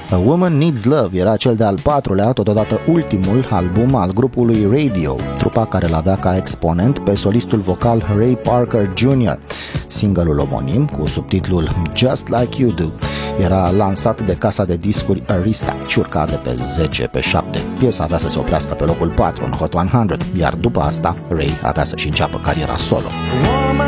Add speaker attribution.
Speaker 1: A Woman Needs Love era cel de-al patrulea, totodată ultimul album al grupului Radio, trupa care l-avea ca exponent pe solistul vocal Ray Parker Jr. Single-ul omonim, cu subtitlul Just Like You Do, era lansat de casa de discuri Arista și urca de pe 10 pe 7. Piesa avea să se oprească pe locul 4 în Hot 100, iar după asta Ray avea să-și înceapă cariera solo.